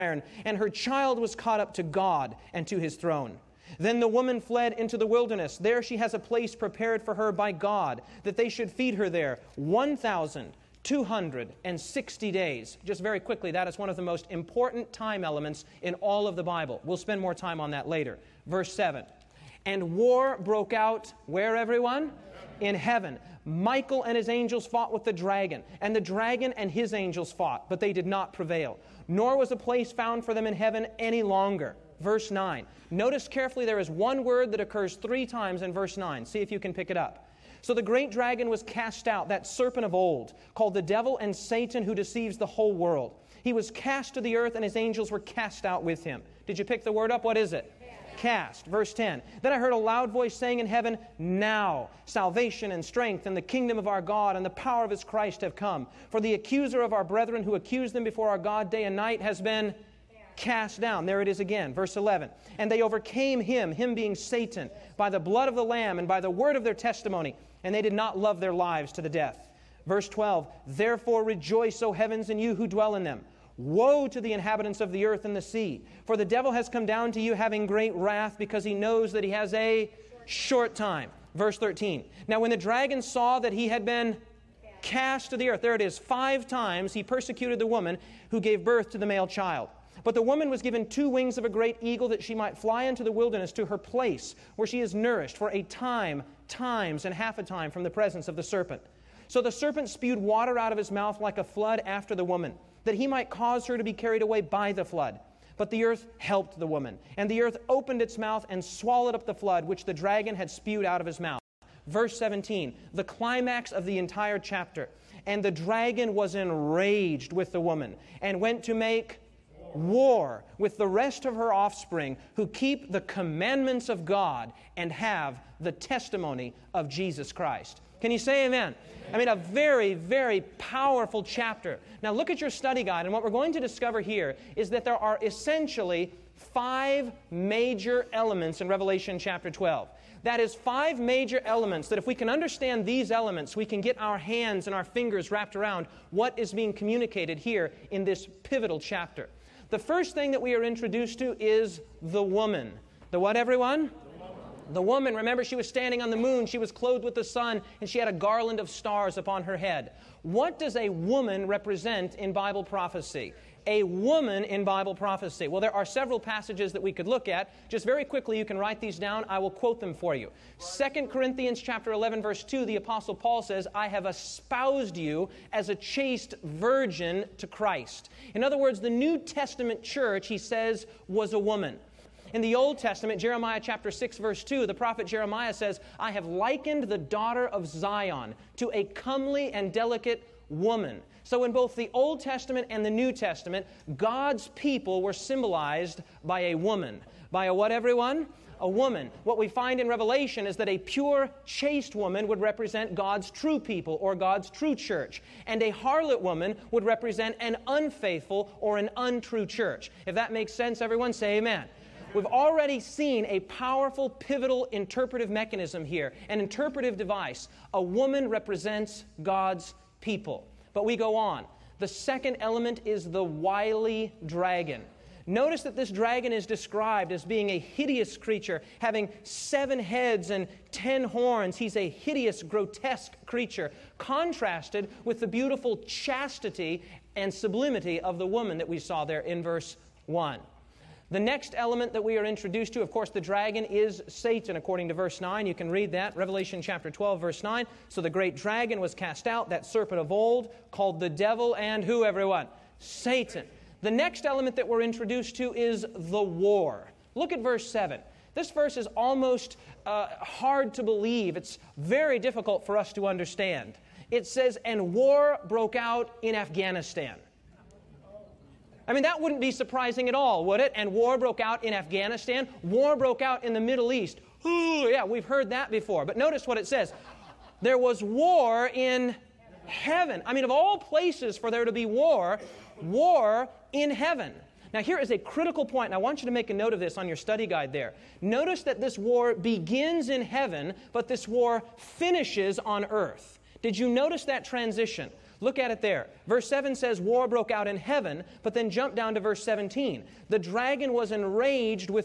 iron, and her child was caught up to God and to his throne. Then the woman fled into the wilderness. There she has a place prepared for her by God, that they should feed her there 1,260 days. Just very quickly, that is one of the most important time elements in all of the Bible. We'll spend more time on that later. Verse 7. And war broke out, where, everyone? In heaven. Michael and his angels fought with the dragon, and the dragon and his angels fought, but they did not prevail. Nor was a place found for them in heaven any longer. Verse 9. Notice carefully there is one word that occurs 3 times in verse 9. See if you can pick it up. So the great dragon was cast out, that serpent of old, called the devil and Satan, who deceives the whole world. He was cast to the earth, and his angels were cast out with him. Did you pick the word up? What is it? Cast. Verse 10. Then I heard a loud voice saying in heaven, now salvation and strength and the kingdom of our God and the power of his Christ have come. For the accuser of our brethren who accused them before our God day and night has been cast down. There it is again. Verse 11. And they overcame him being Satan, by the blood of the Lamb and by the word of their testimony, and they did not love their lives to the death. Verse 12. Therefore rejoice, O heavens, and you who dwell in them. Woe to the inhabitants of the earth and the sea, for the devil has come down to you having great wrath, because he knows that he has a short time. Verse 13. Now when the dragon saw that he had been cast to the earth, there it is, 5 times he persecuted the woman who gave birth to the male child. But the woman was given 2 wings of a great eagle, that she might fly into the wilderness to her place, where she is nourished for a time, times, and half a time from the presence of the serpent. So the serpent spewed water out of his mouth like a flood after the woman, that he might cause her to be carried away by the flood. But the earth helped the woman, and the earth opened its mouth and swallowed up the flood which the dragon had spewed out of his mouth. Verse 17, the climax of the entire chapter. And the dragon was enraged with the woman, and went to make war with the rest of her offspring, who keep the commandments of God and have the testimony of Jesus Christ. Can you say amen? I mean, a very, very powerful chapter. Now look at your study guide, and what we're going to discover here is that there are essentially 5 major elements in Revelation chapter 12. That is 5 major elements that if we can understand these elements, we can get our hands and our fingers wrapped around what is being communicated here in this pivotal chapter. The first thing that we are introduced to is the woman. The what, everyone? The woman, remember, she was standing on the moon, she was clothed with the sun, and she had a garland of stars upon her head. What does a woman represent in Bible prophecy? A woman in Bible prophecy. Well, there are several passages that we could look at. Just very quickly, you can write these down. I will quote them for you. 2 Corinthians chapter 11, verse 2, the Apostle Paul says, I have espoused you as a chaste virgin to Christ. In other words, the New Testament church, he says, was a woman. In the Old Testament, Jeremiah chapter 6, verse 2, the prophet Jeremiah says, I have likened the daughter of Zion to a comely and delicate woman. So in both the Old Testament and the New Testament, God's people were symbolized by a woman. By a what, everyone? A woman. What we find in Revelation is that a pure, chaste woman would represent God's true people or God's true church. And a harlot woman would represent an unfaithful or an untrue church. If that makes sense, everyone, say amen. We've already seen a powerful, pivotal interpretive mechanism here, an interpretive device. A woman represents God's people. But we go on. The second element is the wily dragon. Notice that this dragon is described as being a hideous creature, having 7 heads and 10 horns. He's a hideous, grotesque creature, contrasted with the beautiful chastity and sublimity of the woman that we saw there in verse 1. The next element that we are introduced to, of course, the dragon is Satan, according to verse 9. You can read that, Revelation chapter 12, verse 9. So the great dragon was cast out, that serpent of old, called the devil and who, everyone? Satan. The next element that we're introduced to is the war. Look at verse 7. This verse is almost hard to believe. It's very difficult for us to understand. It says, and war broke out in Afghanistan. I mean, that wouldn't be surprising at all, would it? And war broke out in Afghanistan. War broke out in the Middle East. Ooh, yeah, we've heard that before. But notice what it says. There was war in heaven. I mean, of all places for there to be war in heaven. Now, here is a critical point, and I want you to make a note of this on your study guide there. Notice that this war begins in heaven, but this war finishes on earth. Did you notice that transition? Look at it there. Verse 7 says war broke out in heaven, but then jump down to verse 17. The dragon was enraged with